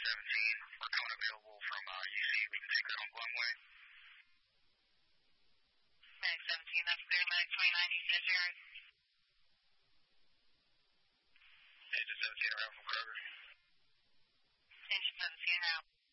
17, we're coming available from UC. We can take that on Glenway. Mag 17, that's clear. Mag 29, you said Jared. Engine 17 around from Kroger. Engine 17 out.